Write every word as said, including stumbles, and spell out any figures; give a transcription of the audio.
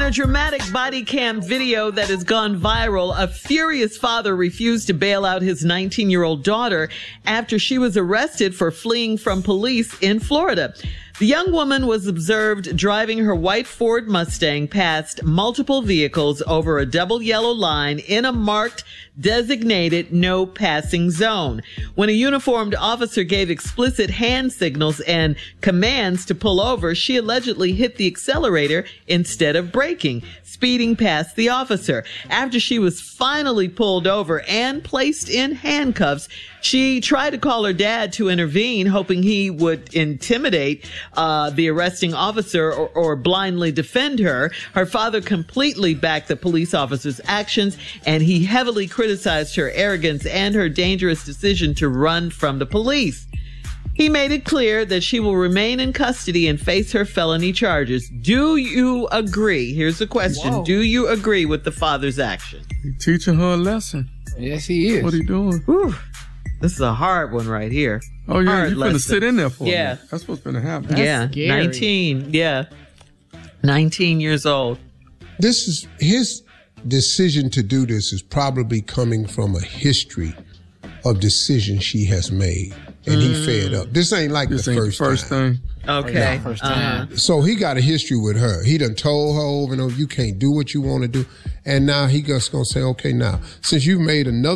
a dramatic body cam video that has gone viral, a furious father refused to bail out his nineteen-year-old daughter after she was arrested for fleeing from police in Florida. The young woman was observed driving her white Ford Mustang past multiple vehicles over a double yellow line in a marked designated no passing zone. When a uniformed officer gave explicit hand signals and commands to pull over, she allegedly hit the accelerator instead of braking, speeding past the officer. After she was finally pulled over and placed in handcuffs, she tried to call her dad to intervene, hoping he would intimidate uh, the arresting officer or, or blindly defend her. Her father completely backed the police officer's actions, and he heavily criticized her arrogance and her dangerous decision to run from the police. He made it clear that she will remain in custody and face her felony charges. Do you agree? Here's the question. Whoa. Do you agree with the father's action? He teaching her a lesson. Yes, he is. What he doing? Whew. This is a hard one right here. Oh, yeah, Hard you finna lesson. sit in there for a Yeah. minute. That's what's gonna happen. That's yeah, scary. nineteen. Yeah, nineteen years old. This is his decision to do this is probably coming from a history of decisions she has made, and he fed up. This ain't like This the ain't first, the first time. thing. Okay. Yeah, first Uh-huh. time. So he got a history with her. He done told her over and over, you can't do what you want to do, and now he just gonna say, okay, now since you've made another